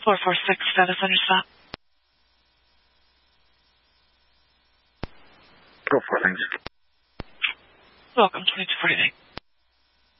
446 status on your stop. Go for things. Welcome, 2249.